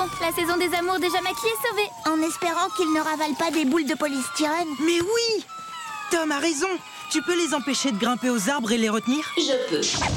La saison des amours de Jamaki est sauvée. En espérant qu'ils ne ravalent pas des boules de polystyrène. Mais oui! Tom a raison. Tu peux les empêcher de grimper aux arbres et les retenir? Je peux.